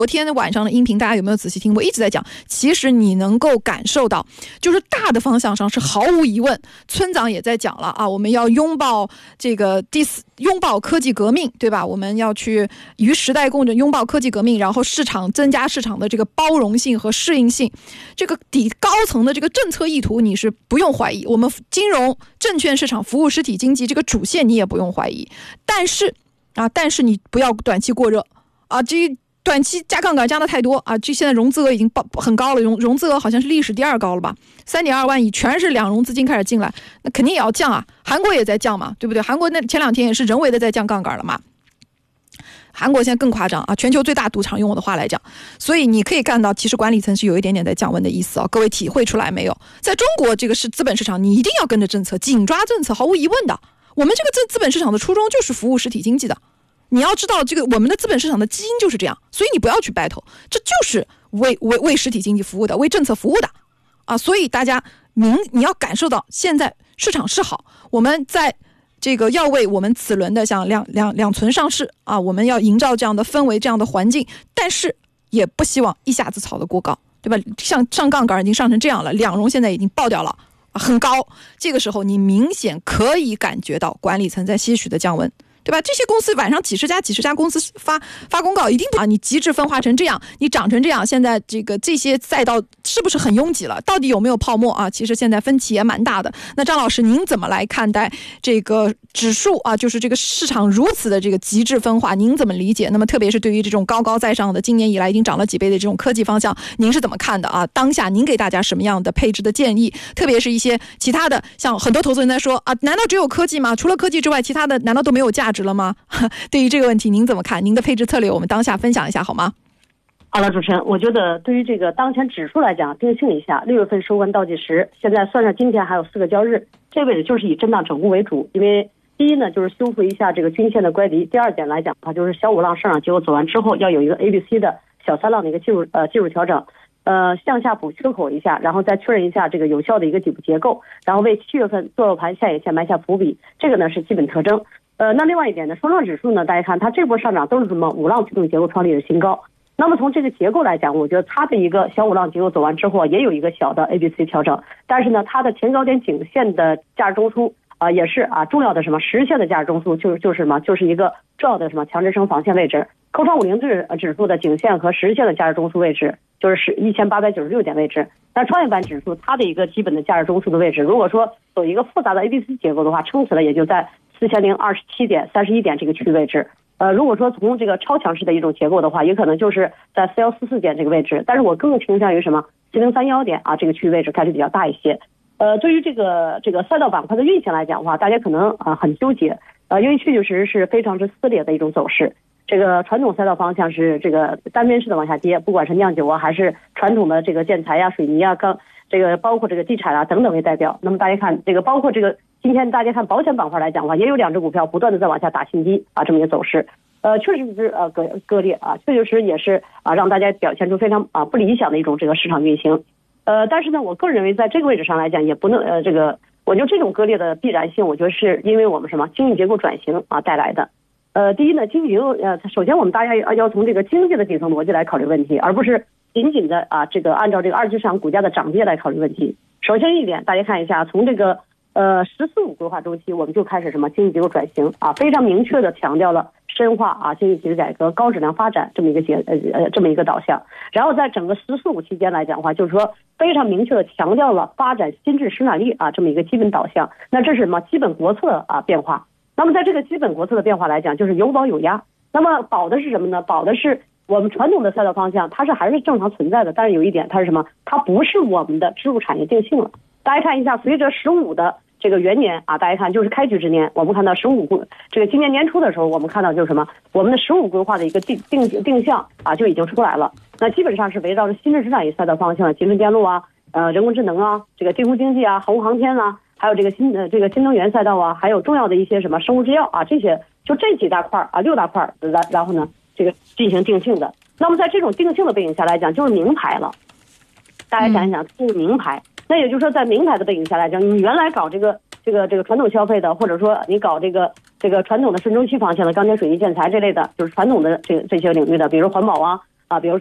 昨天晚上的音频大家有没有仔细听？我一直在讲，其实你能够感受到，就是大的方向上是毫无疑问。村长也在讲了啊，我们要拥抱这个拥抱科技革命，对吧？我们要去与时代共振，拥抱科技革命，然后增加市场的这个包容性和适应性。这个高层的这个政策意图你是不用怀疑，我们金融、证券市场、服务实体经济这个主线你也不用怀疑。但是你不要短期过热啊，这短期加杠杆加的太多啊！这现在融资额已经很高了，融资额好像是历史第2高了吧，3.2万亿，全是两融资金开始进来，那肯定也要降啊。韩国也在降嘛，对不对？韩国那前2天也是人为的在降杠杆了嘛。韩国现在更夸张啊，全球最大赌场，用我的话来讲。所以你可以看到，其实管理层是有一点点在降温的意思啊。各位体会出来没有？在中国这个是资本市场，你一定要跟着政策，紧抓政策，毫无疑问的。我们这个资本市场的初衷就是服务实体经济的。你要知道，这个我们的资本市场的基因就是这样，所以你不要去 battle， 这就是为实体经济服务的，为政策服务的啊！所以大家你要感受到，现在市场是好，我们在这个要为我们此轮的像两存上市啊，我们要营造这样的氛围、这样的环境，但是也不希望一下子炒得过高，对吧？像上杠杆已经上成这样了，两融现在已经爆掉了，很高，这个时候你明显可以感觉到管理层在些许的降温。对吧？这些公司晚上几十家公司发公告，一定不啊！你极致分化成这样，你涨成这样，现在这些赛道是不是很拥挤了？到底有没有泡沫啊？其实现在分歧也蛮大的。那张老师，您怎么来看待这个指数啊？就是这个市场如此的这个极致分化，您怎么理解？那么特别是对于这种高高在上的，今年以来已经涨了几倍的这种科技方向，您是怎么看的啊？当下您给大家什么样的配置的建议？特别是一些其他的，像很多投资人在说啊，难道只有科技吗？除了科技之外，其他的难道都没有价值了吗？对于这个问题您怎么看？您的配置策略我们当下分享一下好吗？ 好了，主持人，我觉得对于这个当前指数来讲，定性一下，6月份收官倒计时，现在算上今天还有4个交易日，这位置就是以震荡整固为主。因为第一呢，就是修复一下这个均线的乖离；第二点来讲的话，就是小5浪上涨结果走完之后，要有一个 ABC 的小3浪的一个技术调整。向下补缺口一下，然后再确认一下这个有效的一个底部结构，然后为7月份做盘下影线埋下伏笔，这个呢是基本特征。那另外一点呢，双创指数呢，大家看它这波上涨都是什么5浪驱动结构创立的新高。那么从这个结构来讲，我觉得它的一个小5浪结构走完之后，也有一个小的 ABC 调整，但是呢，它的前高点颈线的价值中枢也是重要的什么实线的价值中枢就是什么，就是一个重要的什么强支撑防线位置。科创50指数的颈线和实线的价值中枢位置就是1896点位置。但创业板指数它的一个基本的价值中枢的位置，如果说走一个复杂的 ABC 结构的话，撑起来也就在4027点、31点这个区域位置。如果说从这个超强势的一种结构的话，也可能就是在4144点这个位置。但是我更倾向于什么4031点这个区域位置概率比较大一些。对于这个赛道板块的运行来讲的话，大家可能很纠结，因为确实是非常之撕裂的一种走势。这个传统赛道方向是这个单边式的往下跌，不管是酿酒还是传统的这个建材水泥钢，这个包括这个地产等等为代表。那么大家看这个包括这个今天大家看保险板块来讲的话，也有2只股票不断的在往下打新低这么一个走势。确实是割裂确实也是让大家表现出非常不理想的一种这个市场运行。但是呢，我个人认为在这个位置上来讲，也不能我觉得这种割裂的必然性，我觉得是因为我们什么经济结构转型带来的。第一呢，经济结构首先我们大家要从这个经济的底层逻辑来考虑问题，而不是仅仅的这个按照这个二级市场股价的涨跌来考虑问题。首先一点，大家看一下，从这个“14-5”规划周期，我们就开始什么经济结构转型非常明确的强调了深化经济体制改革、高质量发展这么一个导向。然后在整个“14-5”期间来讲的话，就是说非常明确的强调了发展新质生产力这么一个基本导向。那这是什么？基本国策变化。那么在这个基本国策的变化来讲，就是有保有压。那么保的是什么呢？保的是我们传统的赛道方向，它是还是正常存在的，但是有一点，它是什么？它不是我们的支柱产业定性了。大家看一下，随着15的这个元年大家看就是开局之年，我们看到15这个今年年初的时候，我们看到就是什么？我们的15规划的一个定向就已经出来了。那基本上是围绕着新质生产业赛道方向，集成电路人工智能这个低空经济航空航天还有这个新能源赛道还有重要的一些什么生物制药这些，就这几大块6大块，然后呢这个进行定性的。那么在这种定性的背景下来讲，就是名牌了。大家想一想，这是名牌。那也就是说，在名牌的背景下来讲，你原来搞这个传统消费的，或者说你搞这个传统的顺周期方向的钢铁、水泥、建材这类的，就是传统的这些领域的，比如环保啊，比如